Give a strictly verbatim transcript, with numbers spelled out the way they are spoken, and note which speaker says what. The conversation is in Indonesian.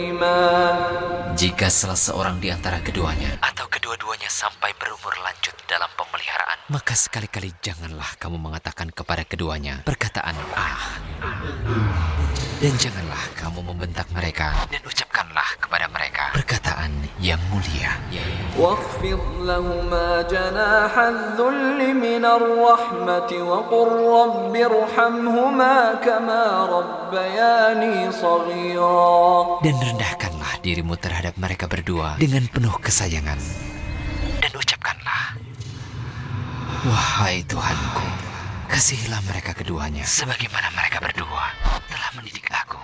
Speaker 1: Jika salah seorang di antara keduanya atau kedua-duanya sampai berumur lanjut dalam pemeliharaan, maka sekali-kali janganlah kamu mengatakan kepada keduanya perkataan ah. Dan janganlah kamu membentak mereka, dan ucapkanlah kepada mereka perkataan yang mulia.
Speaker 2: واخفض لهما جناح الذل من الرحمة وقل رب ارحمهما كما ربياني صغيرا.
Speaker 1: Dan rendahkanlah dirimu terhadap mereka berdua dengan penuh kesayangan. Dan ucapkanlah, wahai Tuhanku, kasihilah mereka keduanya sebagaimana mereka berdua telah mendidik aku